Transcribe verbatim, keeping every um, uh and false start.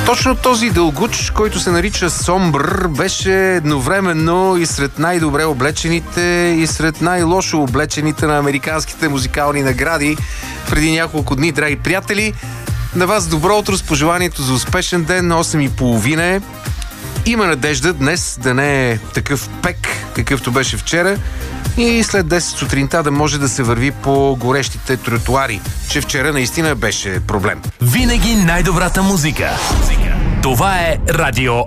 Точно този дългуч, който се нарича Сомбър, беше едновременно и сред най-добре облечените, и сред най-лошо облечените на американските музикални награди преди няколко дни, драги приятели. На вас добро утро с пожеланието за успешен ден, осем и половина е. Има надежда днес да не е такъв пек, какъвто беше вчера, и след десет сутринта да може да се върви по горещите тротуари, че вчера наистина беше проблем. Винаги най-добрата музика. Това е Радио